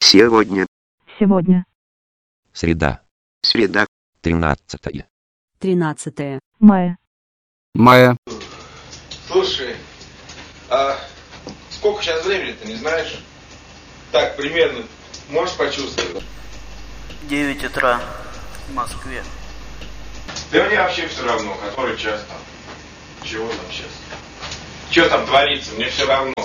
Сегодня. Сегодня. Среда. Среда. 13. 13 Мая. Мая. Слушай, а сколько сейчас времени-то, не знаешь? Так, примерно, можешь почувствовать? 9 утра в Москве. Да мне вообще все равно, который час там. Чего там сейчас? Что там творится, мне все равно.